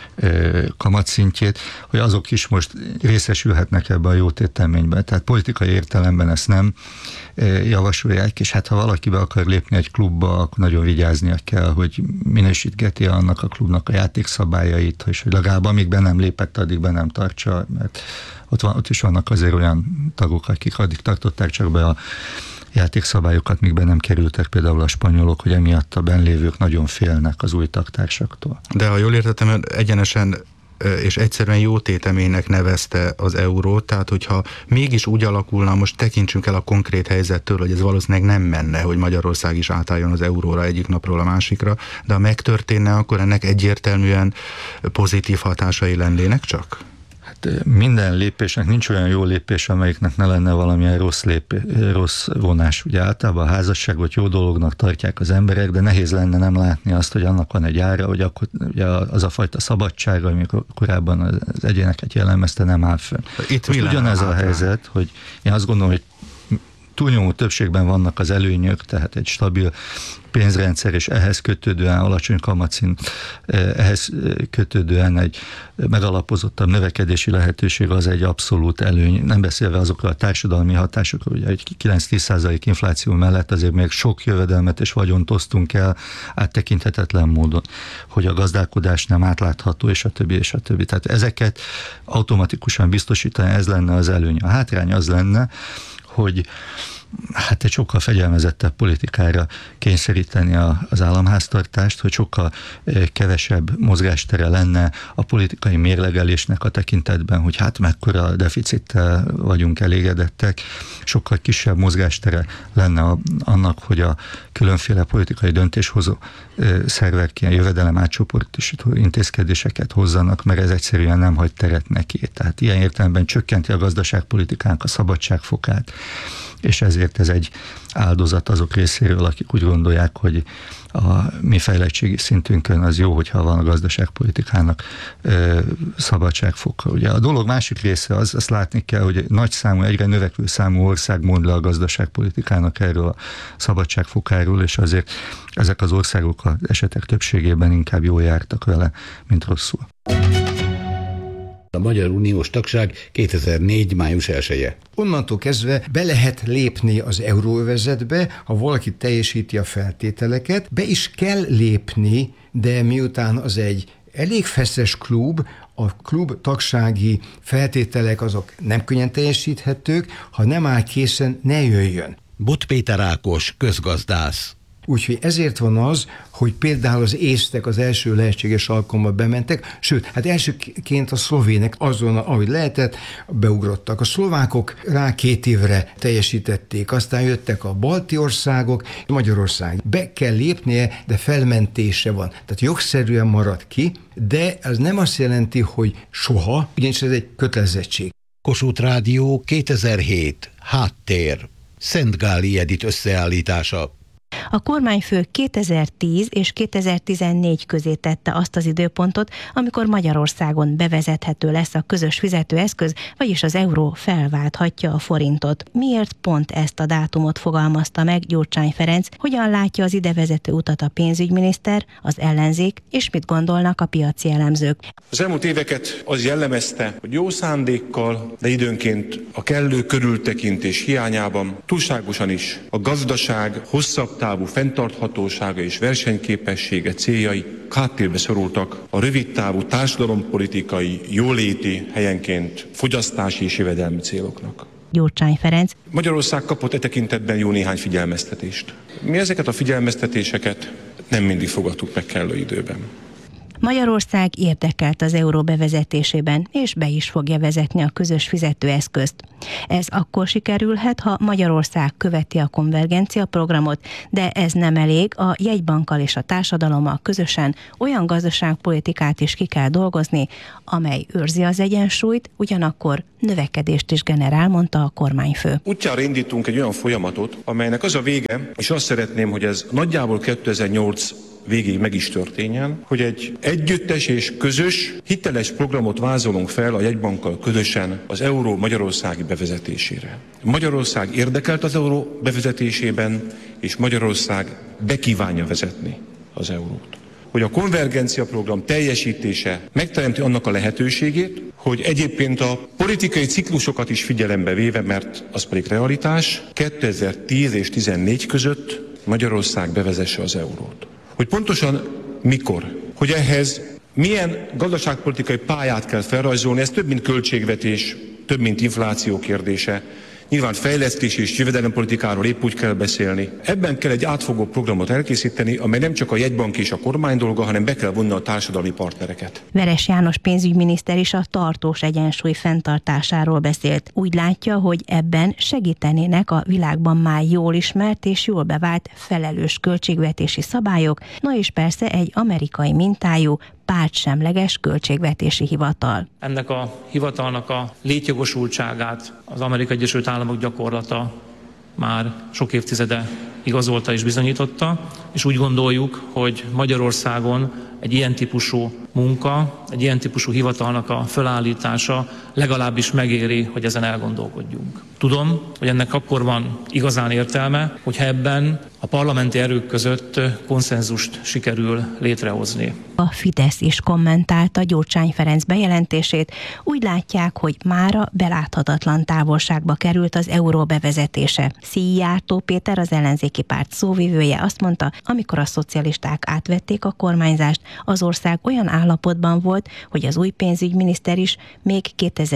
kamatszintjét, hogy azok is most részesülhetnek ebben a jó tételményben. Tehát politikai értelemben ezt nem javasolják, és hát ha valaki be akar lépni egy klubba, akkor nagyon vigyáznia kell, hogy minősítgeti annak a klubnak a játékszabályait, és hogy legalább amíg be nem lépett, addig be nem tartsa, mert ott, van, ott is vannak azért olyan tagok, akik addig tartották csak be a játékszabályokat, míg be nem kerültek például a spanyolok, hogy emiatt a benlévők nagyon félnek az új tagtársaktól. De ha jól értettem, egyenesen és egyszerűen jó téteménynek nevezte az eurót, tehát hogyha mégis úgy alakulna, most tekintsünk el a konkrét helyzettől, hogy ez valószínűleg nem menne, hogy Magyarország is átálljon az euróra egyik napról a másikra, de ha megtörténne, akkor ennek egyértelműen pozitív hatásai lennének csak? Hát minden lépésnek nincs olyan jó lépés, amelyiknek ne lenne valamilyen rossz, lépé, rossz vonás. Ugye általában a házasságot jó dolognak tartják az emberek, de nehéz lenne nem látni azt, hogy annak van egy ára, hogy akkor ugye az a fajta szabadság, ami korábban az egyéneket jellemezte, nem áll fönn. Itt most ugyanez a helyzet, hogy én azt gondolom, hogy túlnyomó többségben vannak az előnyök, tehát egy stabil pénzrendszer, és ehhez kötődően alacsony kamatszint, ehhez kötődően egy megalapozottabb növekedési lehetőség az egy abszolút előny. Nem beszélve azokról a társadalmi hatásokról, hogy egy kilenc-tíz százalék infláció mellett azért még sok jövedelmet és vagyont osztunk el áttekinthetetlen módon, hogy a gazdálkodás nem átlátható, és a többi, és a többi. Tehát ezeket automatikusan biztosítani, ez lenne az előny. A hátrány az lenne, hogy hát egy sokkal fegyelmezettebb politikára kényszeríteni az államháztartást, hogy sokkal kevesebb mozgástere lenne a politikai mérlegelésnek a tekintetben, hogy hát mekkora deficittel vagyunk elégedettek, sokkal kisebb mozgástere lenne annak, hogy a különféle politikai döntéshozó szervek ilyen jövedelem átcsoportosító intézkedéseket hozzanak, mert ez egyszerűen nem hagy teret neki. Tehát ilyen értelemben csökkenti a gazdaságpolitikánk a szabadságfokát, és ezért ez egy áldozat azok részéről, akik úgy gondolják, hogy a mi fejlettségi szintünkön az jó, hogyha van a gazdaságpolitikának ö, szabadságfoka. Ugye a dolog másik része az, azt látni kell, hogy egy nagy számú, egyre növekvő számú ország mond le a gazdaságpolitikának erről a szabadságfokáról, és azért ezek az országok az esetek többségében inkább jól jártak vele, mint rosszul. A Magyar Uniós tagság kétezer-négy. május elseje. Onnantól kezdve be lehet lépni az euróövezetbe, ha valaki teljesíti a feltételeket, be is kell lépni, de miután az egy elég feszes klub, a klub tagsági feltételek azok nem könnyen teljesíthetők, ha nem áll készen, ne jöjjön. Bot Péter Ákos, közgazdász. Úgyhogy ezért van az, hogy például az észtek az első lehetséges alkalommal bementek, sőt, hát elsőként a szlovének azon, ahogy lehetett, beugrottak. A szlovákok rá két évre teljesítették, aztán jöttek a balti országok, Magyarország. Be kell lépnie, de felmentése van. Tehát jogszerűen marad ki, de ez nem azt jelenti, hogy soha, ugyanis ez egy kötelezettség. Kossuth Rádió kétezer-hét. Háttér. Szent Gáli Edit összeállítása. A kormányfő kétezer-tíz és kétezer-tizennégy közé tette azt az időpontot, amikor Magyarországon bevezethető lesz a közös fizetőeszköz, vagyis az euró felválthatja a forintot. Miért pont ezt a dátumot fogalmazta meg Gyurcsány Ferenc? Hogyan látja az ide vezető utat a pénzügyminiszter, az ellenzék, és mit gondolnak a piaci elemzők? Az elmúlt éveket az jellemezte, hogy jó szándékkal, de időnként a kellő körültekintés hiányában túlságosan is a gazdaság hosszabb távú távú fenntarthatósága és versenyképessége céljai háttérbe szorultak a rövid távú társadalompolitikai, jóléti, helyenként fogyasztási és jövedelmi céloknak. Gyurcsány Ferenc. Magyarország kapott e tekintetben jó néhány figyelmeztetést. Mi ezeket a figyelmeztetéseket nem mindig fogadtuk meg kellő időben. Magyarország érdekelt az euró bevezetésében, és be is fogja vezetni a közös fizetőeszközt. Ez akkor sikerülhet, ha Magyarország követi a konvergencia programot, de ez nem elég, a jegybankkal és a társadalommal közösen olyan gazdaságpolitikát is ki kell dolgozni, amely őrzi az egyensúlyt, ugyanakkor növekedést is generál, mondta a kormányfő. Útjára indítunk egy olyan folyamatot, amelynek az a vége, és azt szeretném, hogy ez nagyjából kétezer-nyolc végéig meg is történjen, hogy egy együttes és közös, hiteles programot vázolunk fel a jegybankkal közösen az euró magyarországi bevezetésére. Magyarország érdekelt az euró bevezetésében, és Magyarország bekívánja vezetni az eurót. Hogy a konvergencia program teljesítése megteremti annak a lehetőségét, hogy egyébként a politikai ciklusokat is figyelembe véve, mert az pedig realitás, kétezer-tíz és tizennégy között Magyarország bevezesse az eurót. Hogy pontosan mikor, hogy ehhez milyen gazdaságpolitikai pályát kell felrajzolni, ez több mint költségvetés, több mint infláció kérdése. Nyilván fejlesztés és jövedelempolitikáról épp úgy kell beszélni. Ebben kell egy átfogó programot elkészíteni, amely nem csak a jegybank és a kormány dolga, hanem be kell vonni a társadalmi partnereket. Veres János pénzügyminiszter is a tartós egyensúly fenntartásáról beszélt. Úgy látja, hogy ebben segítenének a világban már jól ismert és jól bevált felelős költségvetési szabályok, na és persze egy amerikai mintájú, pártsemleges költségvetési hivatal. Ennek a hivatalnak a létjogosultságát az Amerikai Egyesült Államok gyakorlata már sok évtizede igazolta és bizonyította, és úgy gondoljuk, hogy Magyarországon egy ilyen típusú munka, egy ilyen típusú hivatalnak a fölállítása legalábbis megéri, hogy ezen elgondolkodjunk. Tudom, hogy ennek akkor van igazán értelme, hogyha ebben a parlamenti erők között konszenzust sikerül létrehozni. A Fidesz is kommentálta Gyurcsány Ferenc bejelentését. Úgy látják, hogy mára beláthatatlan távolságba került az euró bevezetése. Szijjártó Péter, az ellenzéki párt szóvivője azt mondta, amikor a szocialisták átvették a kormányzást, az ország olyan állapotban volt, hogy az új pénzügyminiszter is még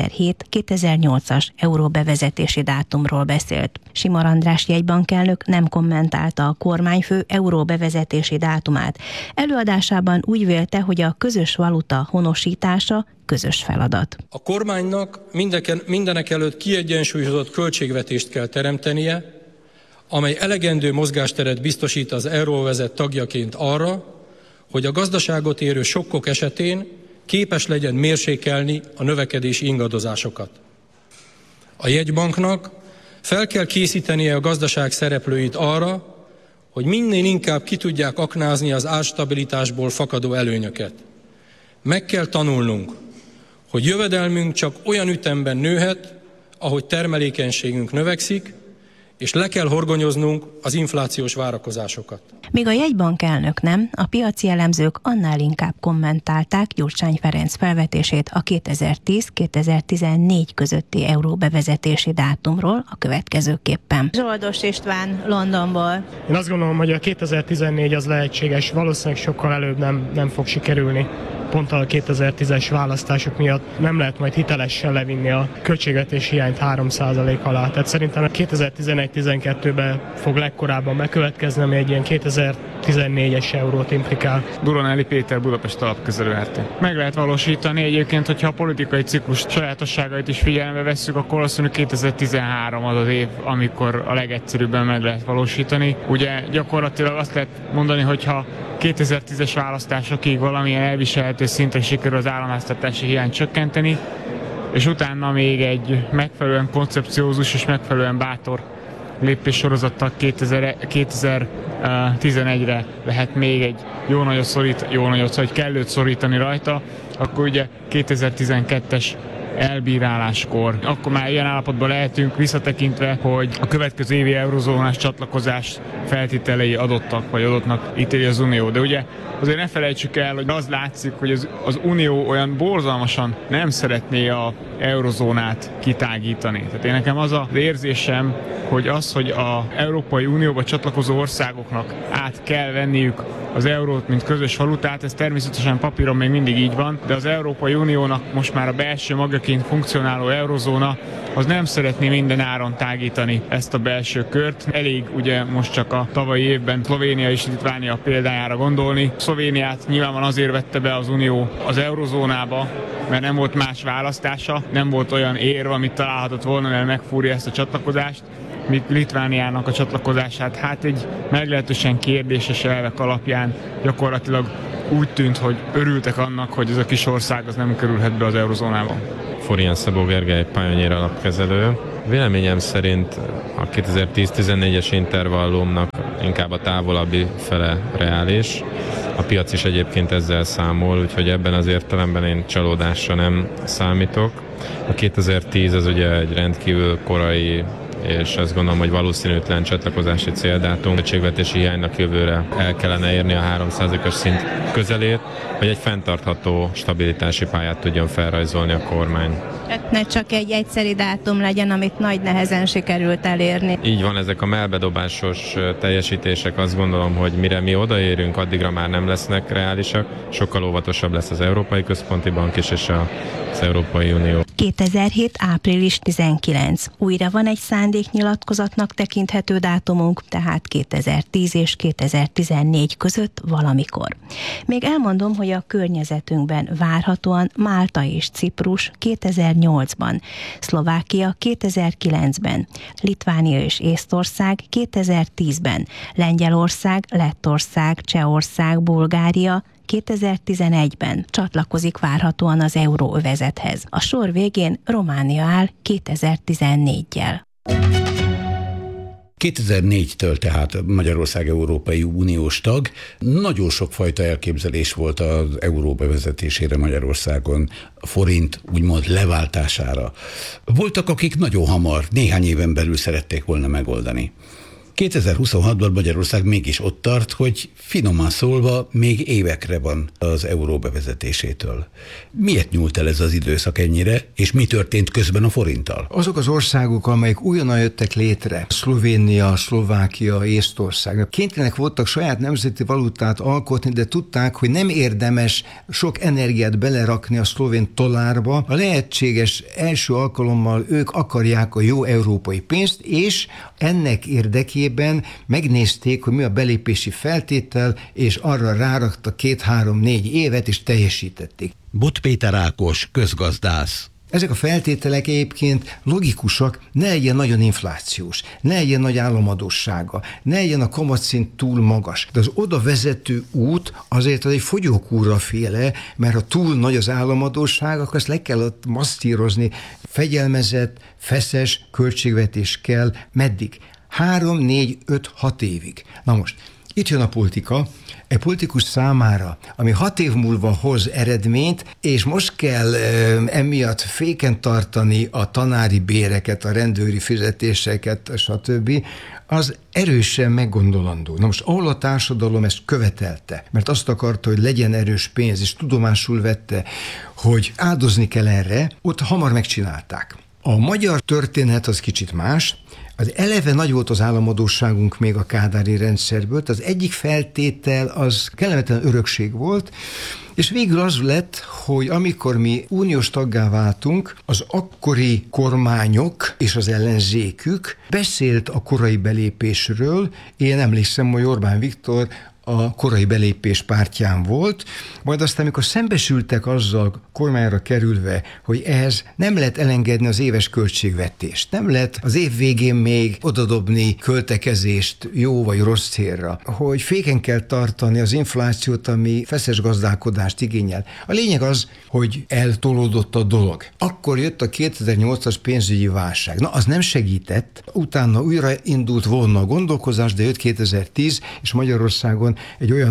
kétezer-hét-kétezer-nyolcas euró bevezetési dátumról beszélt. Simar András jegybankelnök nem kommentálta a kormányfő euró bevezetési dátumát. Előadásában úgy vélte, hogy a közös valuta honosítása közös feladat. A kormánynak mindeken, mindenek előtt kiegyensúlyozott költségvetést kell teremtenie, amely elegendő mozgásteret biztosít az euróövezet tagjaként arra, hogy a gazdaságot érő sokkok esetén képes legyen mérsékelni a növekedési ingadozásokat. A jegybanknak fel kell készítenie a gazdaság szereplőit arra, hogy minél inkább ki tudják aknázni az árstabilitásból fakadó előnyöket. Meg kell tanulnunk, hogy jövedelmünk csak olyan ütemben nőhet, ahogy termelékenységünk növekszik, és le kell horgonyoznunk az inflációs várakozásokat. Míg a jegybank elnök nem, a piaci elemzők annál inkább kommentálták Gyurcsány Ferenc felvetését a kétezer-tíz-kétezer-tizennégy közötti euró bevezetési dátumról a következőképpen. Zsoldos István, Londonból. Én azt gondolom, hogy a kétezer-tizennégy az lehetséges, valószínűleg sokkal előbb nem, nem fog sikerülni. Pont a kétezer-tízes választások miatt nem lehet majd hitelesen levinni a költségvetési hiányt három százalék alá. Tehát szerintem a kétezer-tizenegy-tizenkettőben fog legkorábban bekövetkezni, ami egy ilyen kétezer-tizennégyes eurót implikál. Duronáli Péter, Budapest alapkezelő há té. Meg lehet valósítani egyébként, hogyha a politikai ciklus sajátosságait is figyelembe vesszük, akkor valószínűleg kétezer-tizenhárom az az év, amikor a legegyszerűbben meg lehet valósítani. Ugye gyakorlatilag azt lehet mondani, hogyha kétezer-tízes választásokig valamilyen elviselhető szinten sikerül az államháztartási hiányt csökkenteni, és utána még egy megfelelően koncepciózus és megfelelően bátor lépéssorozattal kétezer-tizenegyre lehet még egy jó nagyot szorít, jó nagyot, szóval kellőt szorítani rajta, akkor ugye kétezer-tizenkettes elbíráláskor. Akkor már ilyen állapotban lehetünk visszatekintve, hogy a következő évi eurozónás csatlakozás feltételei adottak, vagy adottnak ítéli az Unió. De ugye azért ne felejtsük el, hogy az látszik, hogy az, az Unió olyan borzalmasan nem szeretné a eurozónát kitágítani. Tehát én nekem az az érzésem, hogy az, hogy az Európai Unióba csatlakozó országoknak át kell venniük az eurót, mint közös valutát, ez természetesen papíron még mindig így van, de az Európai Uniónak most már a belső magjaként funkcionáló eurozóna az nem szeretné minden áron tágítani ezt a belső kört. Elég ugye most csak a tavalyi évben Szlovénia és Litvánia példájára gondolni. Szlovéniát nyilvánvalóan azért vette be az Unió az eurozónába, mert nem volt más választása, nem volt olyan érv, amit találhatott volna, mert megfúrja ezt a csatlakozást, míg Litvániának a csatlakozását hát egy meglehetősen kérdéses elvek alapján gyakorlatilag úgy tűnt, hogy örültek annak, hogy ez a kis ország az nem kerülhet be az eurozónába. Forian Szabó Gergely pányonyér alapkezelő. Véleményem szerint a kétezer-tíz-tizennégyes intervallumnak inkább a távolabbi fele reális. A piac is egyébként ezzel számol, úgyhogy ebben az értelemben én csalódásra nem számítok. A kétezer-tíz az ugye egy rendkívül korai és azt gondolom, hogy valószínűtlen csatlakozási céldátum, költségvetési hiánynak jövőre el kellene érni a három százalékos szint közelét, hogy egy fenntartható stabilitási pályát tudjon felrajzolni a kormány. Ne csak egy egyszeri dátum legyen, amit nagy nehezen sikerült elérni. Így van, ezek a mellbedobásos teljesítések, azt gondolom, hogy mire mi odaérünk, addigra már nem lesznek reálisak, sokkal óvatosabb lesz az Európai Központi Bank is, és az Európai Unió. kétezer-hét. április tizenkilencedike. Újra van egy szándéknyilatkozatnak tekinthető dátumunk, tehát kétezer-tíz és kétezer-tizennégy között valamikor. Még elmondom, hogy a környezetünkben várhatóan Málta és Ciprus kétezer-nyolcban, Szlovákia kétezer-kilencben, Litvánia és Észtország kétezer-tízben, Lengyelország, Lettország, Csehország, Bulgária kétezer-tizenegyben csatlakozik várhatóan az euróövezethez. A sor végén Románia áll kétezer-tizennégyjel. kétezer-négytől tehát Magyarország Európai Uniós tag. Nagyon sokfajta elképzelés volt az euró bevezetésére Magyarországon, a forint úgymond leváltására. Voltak, akik nagyon hamar, néhány éven belül szerették volna megoldani. kétezer-huszonhatban Magyarország mégis ott tart, hogy finoman szólva még évekre van az euró bevezetésétől. Miért nyúlt el ez az időszak ennyire, és mi történt közben a forinttal? Azok az országok, amelyek újonnan jöttek létre, Szlovénia, Szlovákia, Észtország, kénytelenek voltak saját nemzeti valutát alkotni, de tudták, hogy nem érdemes sok energiát belerakni a szlovén dollárba. A lehetséges első alkalommal ők akarják a jó európai pénzt, és ennek érdekében megnézték, hogy mi a belépési feltétel, és arra rárakta két-három-négy évet, és teljesítették. Bot Péter Ákos, közgazdász. Ezek a feltételek egyébként logikusak, ne legyen nagyon inflációs, ne legyen nagy államadóssága, ne legyen a kamatszint túl magas. De az oda vezető út azért az egy fogyókúra féle, mert ha túl nagy az államadósság, akkor ezt le kell ott masszírozni. Fegyelmezett, feszes költségvetés kell. Meddig? Három, négy, öt, hat évig. Na most, itt jön a politika. Egy politikus számára, ami hat év múlva hoz eredményt, és most kell e, emiatt féken tartani a tanári béreket, a rendőri fizetéseket, stb., az erősen meggondolandó. Na most, ahol a társadalom ezt követelte, mert azt akarta, hogy legyen erős pénz, és tudomásul vette, hogy áldozni kell erre, ott hamar megcsinálták. A magyar történet az kicsit más. Az eleve nagy volt az államadósságunk még a kádári rendszerből, az egyik feltétel az kellemetlen örökség volt, és végül az lett, hogy amikor mi uniós taggá váltunk, az akkori kormányok és az ellenzékük beszélt a korai belépésről. Én emlékszem, hogy Orbán Viktor a korai belépés pártján volt, majd aztán, amikor szembesültek azzal kormányra kerülve, hogy ehhez nem lehet elengedni az éves költségvetést, nem lehet az év végén még odadobni költekezést jó vagy rossz célra, hogy féken kell tartani az inflációt, ami feszes gazdálkodást igényel. A lényeg az, hogy eltolódott a dolog. Akkor jött a kétezer-nyolcas pénzügyi válság. Na, az nem segített, utána újra indult volna a gondolkozás, de jött kétezer-tíz, és Magyarországon egy olyan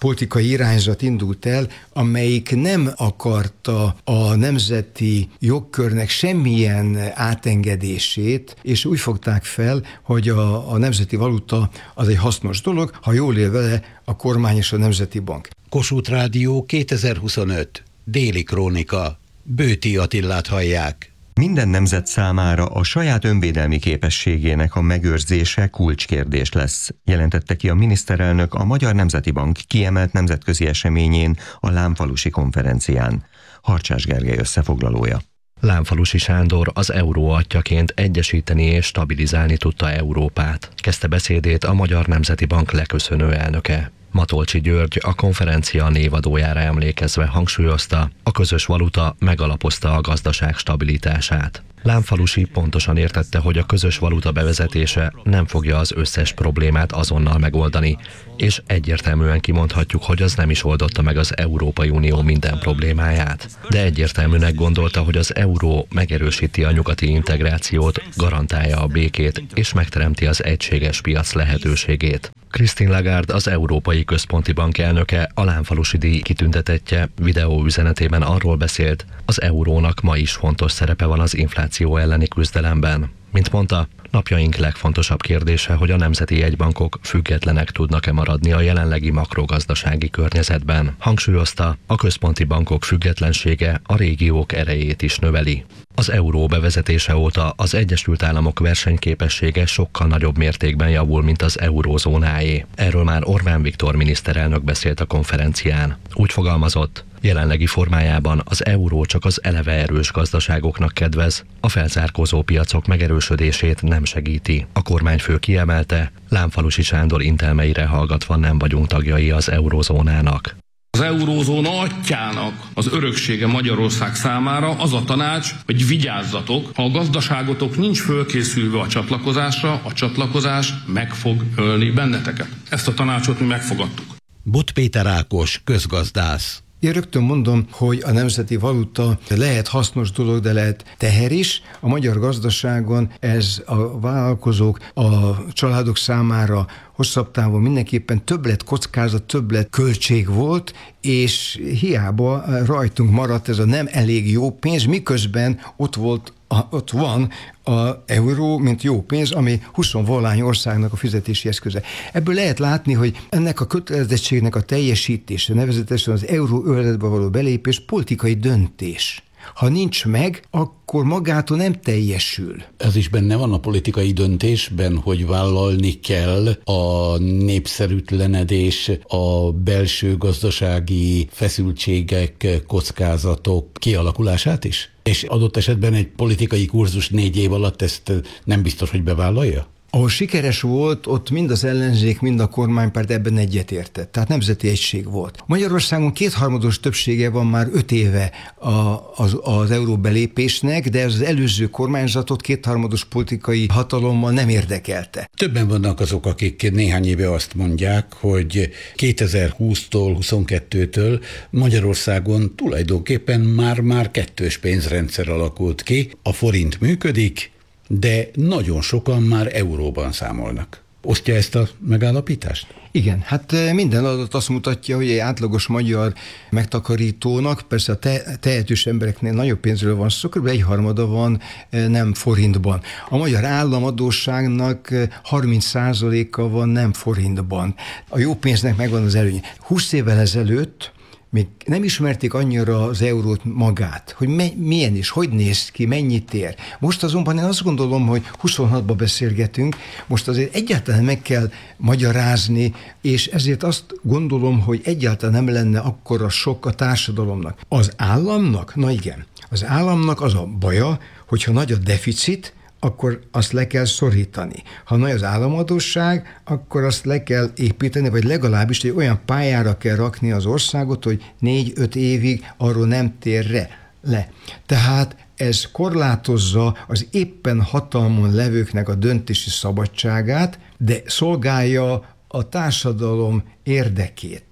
politikai irányzat indult el, amelyik nem akarta a nemzeti jogkörnek semmilyen átengedését, és úgy fogták fel, hogy a, a nemzeti valuta az egy hasznos dolog, ha jól él vele a kormány és a Nemzeti Bank. Kossuth Rádió kétezer-huszonöt. Déli Krónika. Bőti Attilát hallják. Minden nemzet számára a saját önvédelmi képességének a megőrzése kulcskérdés lesz, jelentette ki a miniszterelnök a Magyar Nemzeti Bank kiemelt nemzetközi eseményén, a Lámfalusi konferencián. Harcsás Gergely összefoglalója. Lámfalusi Sándor az euró atyjaként egyesíteni és stabilizálni tudta Európát. Kezdte beszédét a Magyar Nemzeti Bank leköszönő elnöke. Matolcsy György a konferencia névadójára emlékezve hangsúlyozta, a közös valuta megalapozta a gazdaság stabilitását. Lámfalusi pontosan értette, hogy a közös valuta bevezetése nem fogja az összes problémát azonnal megoldani, és egyértelműen kimondhatjuk, hogy az nem is oldotta meg az Európai Unió minden problémáját. De egyértelműnek gondolta, hogy az euró megerősíti a nyugati integrációt, garantálja a békét, és megteremti az egységes piac lehetőségét. Christine Lagarde, az Európai Központi Bank elnöke, a Lámfalusi díj kitüntetettje videóüzenetében arról beszélt, az eurónak ma is fontos szerepe van az infláció elleni küzdelemben. Mint mondta, napjaink legfontosabb kérdése, hogy a nemzeti jegybankok függetlenek tudnak-e maradni a jelenlegi makrogazdasági környezetben. Hangsúlyozta, a központi bankok függetlensége a régiók erejét is növeli. Az euró bevezetése óta az Egyesült Államok versenyképessége sokkal nagyobb mértékben javul, mint az eurózónáé. Erről már Orbán Viktor miniszterelnök beszélt a konferencián. Úgy fogalmazott, jelenlegi formájában az euró csak az eleve erős gazdaságoknak kedvez, a felzárkózó piacok megerősödését nem segíti. A kormányfő kiemelte, Lámfalusi Sándor intelmeire hallgatva nem vagyunk tagjai az eurózónának. Az eurózóna atyjának az öröksége Magyarország számára az a tanács, hogy vigyázzatok, ha a gazdaságotok nincs fölkészülve a csatlakozásra, a csatlakozás meg fog ölni benneteket. Ezt a tanácsot mi megfogadtuk. Butt Péter Ákos, közgazdász. Én rögtön mondom, hogy a nemzeti valuta lehet hasznos dolog, de lehet teher is. A magyar gazdaságon ez a vállalkozók, a családok számára hosszabb távon mindenképpen többlet kockázat, többlet költség volt, és hiába rajtunk maradt ez a nem elég jó pénz, miközben ott volt A, ott van az euró, mint jó pénz, ami huszonvalahány országnak a fizetési eszköze. Ebből lehet látni, hogy ennek a kötelezettségnek a teljesítése, nevezetesen az euróövezetbe való belépés politikai döntés. Ha nincs meg, akkor magától nem teljesül. Ez is benne van a politikai döntésben, hogy vállalni kell a népszerűtlenedés, a belső gazdasági feszültségek, kockázatok kialakulását is? És adott esetben egy politikai kurzus négy év alatt ezt nem biztos, hogy bevállalja? Ahol sikeres volt, ott mind az ellenzék, mind a kormánypárt ebben egyetértett. Tehát nemzeti egység volt. Magyarországon kétharmados többsége van már öt éve a, az, az euró belépésnek, de ez az előző kormányzatot kétharmados politikai hatalommal nem érdekelte. Többen vannak azok, akik néhány éve azt mondják, hogy kétezer-húsztól, huszonkettőtől Magyarországon tulajdonképpen már-már kettős pénzrendszer alakult ki. A forint működik, de nagyon sokan már euróban számolnak. Osztja ezt a megállapítást? Igen, hát minden adat azt mutatja, hogy egy átlagos magyar megtakarítónak, persze a te- tehetős embereknél nagyobb pénzről van szó, kb. egyharmada van nem forintban. A magyar államadósságnak harminc százaléka van nem forintban. A jó pénznek megvan az előnye. húsz évvel ezelőtt még nem ismerték annyira az eurót magát, hogy me, milyen is, hogy néz ki, mennyit ér. Most azonban én azt gondolom, hogy huszonhatban beszélgetünk, most azért egyáltalán meg kell magyarázni, és ezért azt gondolom, hogy egyáltalán nem lenne akkora sok a társadalomnak. Az államnak? Na igen. Az államnak az a baja, hogyha nagy a deficit, akkor azt le kell szorítani. Ha nagy az államadósság, akkor azt le kell építeni, vagy legalábbis egy olyan pályára kell rakni az országot, hogy négy-öt évig arról nem tér le. Tehát ez korlátozza az éppen hatalmon levőknek a döntési szabadságát, de szolgálja a társadalom érdekét.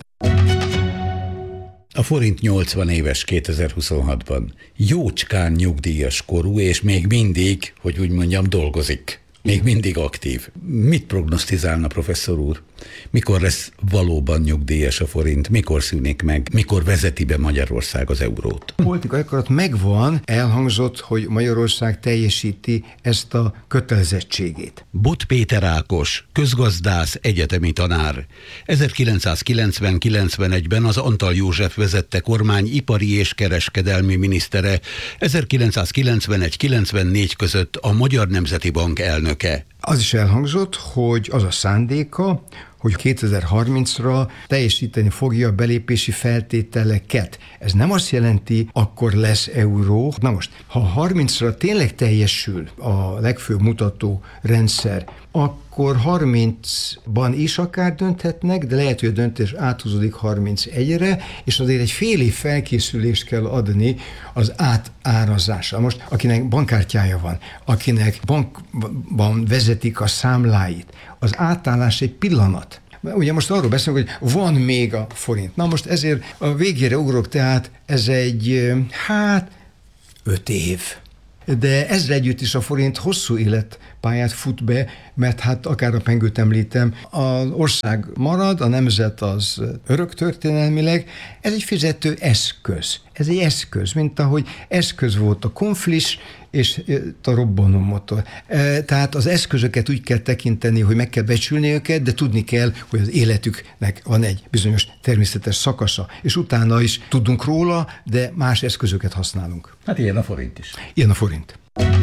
A forint nyolcvan éves kétezer-huszonhatban, jócskán nyugdíjas korú, és még mindig, hogy úgy mondjam, dolgozik. Még mindig aktív. Mit prognosztizálna, professzor úr? Mikor lesz valóban nyugdíjas a forint? Mikor szűnik meg? Mikor vezeti be Magyarország az eurót? A politikai akarat megvan, elhangzott, hogy Magyarország teljesíti ezt a kötelezettségét. Bot Péter Ákos, közgazdász, egyetemi tanár. ezerkilencszázkilencven-kilencvenegyben az Antall József vezette kormány ipari és kereskedelmi minisztere, ezerkilencszázkilencvenegy-kilencvennégy között a Magyar Nemzeti Bank elnöke. Az is elhangzott, hogy az a szándéka, hogy kétezer-harmincra teljesíteni fogja a belépési feltételeket. Ez nem azt jelenti, akkor lesz euró. Na most, ha harmincra tényleg teljesül a legfőbb mutató rendszer, akkor harmincban is akár dönthetnek, de lehet, hogy a döntés áthúzódik harmincegyre, és azért egy fél év felkészülést kell adni az átárazásra. Most, akinek bankkártyája van, akinek bankban vezetik a számláit, az átállás egy pillanat. Ugye most arról beszélünk, hogy van még a forint. Na most ezért a végére ugrok, tehát ez egy, hát, öt év. De ezzel együtt is a forint hosszú életpályát fut be, mert hát akár a pengőt említem, az ország marad, a nemzet az örök történelmileg, ez egy fizető eszköz. Ez egy eszköz, mint ahogy eszköz volt a konflis és a robbanómotor. Tehát az eszközöket úgy kell tekinteni, hogy meg kell becsülni őket, de tudni kell, hogy az életüknek van egy bizonyos természetes szakasza, és utána is tudunk róla, de más eszközöket használunk. Hát ilyen a forint is. Ilyen a forint.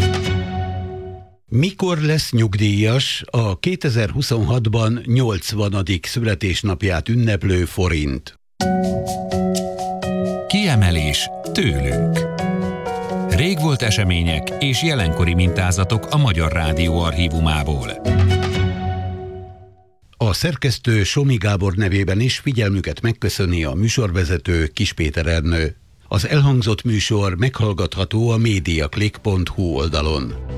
Mikor lesz nyugdíjas a kétezer-huszonhatban nyolcvanadik születésnapját ünneplő forint? Kiemelés tőlünk. Régvolt események és jelenkori mintázatok a Magyar Rádió archívumából. A szerkesztő Somi Gábor nevében is figyelmüket megköszöni a műsorvezető Kis Péter Ernő. Az elhangzott műsor meghallgatható a mediaclick pont hu oldalon.